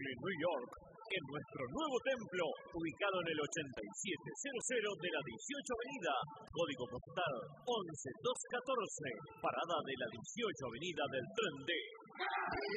Brooklyn, New York, en nuestro nuevo templo, ubicado en el 8700 de la 18 Avenida, código postal 11214, parada de la 18 Avenida del Tren D.